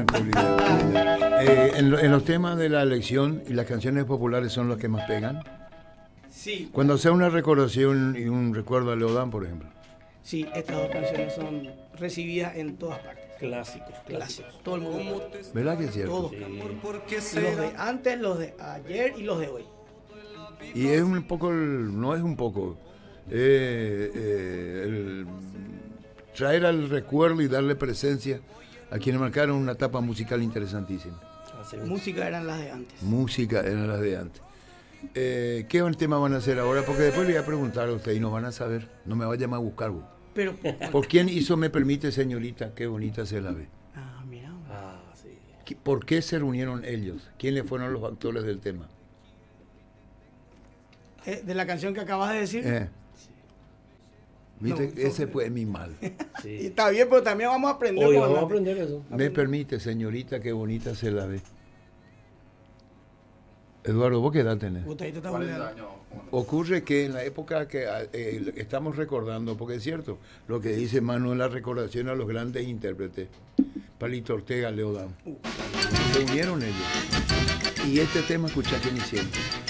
tranquilidad. En los temas de la elección y las canciones populares son los que más pegan. Sí. Cuando sea una recordación y un recuerdo a Leodán, por ejemplo. Sí, estas dos canciones son recibidas en todas partes. Clásicos. Todo el mundo. ¿Verdad que es cierto? Todos. Los de antes, los de ayer y los de hoy. Y es un poco, no es un poco, traer al recuerdo y darle presencia a quienes marcaron una etapa musical interesantísima. Música eran las de antes. Música eran las de antes. ¿Qué tema van a hacer ahora? Porque después le voy a preguntar a usted y no van a saber. No me va a llamar a buscar vos. Pero, ¿Por quién hizo Me Permite, Señorita? Qué bonita se la ve. mira. Sí. ¿Por qué se reunieron ellos? ¿Quiénes fueron los actores del tema? De la canción que acabas de decir. ¿Viste? No, ese fue mi mal. Sí. Y está bien, pero también vamos a aprender. Hoy vamos a aprender eso. Me permite, señorita, qué bonita se la ve. Eduardo, ¿vos qué edad tenés? Ocurre que en la época que estamos recordando, porque es cierto, lo que dice Manu en la recordación a los grandes intérpretes, Palito Ortega, Leodán, se unieron ellos. Y este tema, escuchá quién hicieron.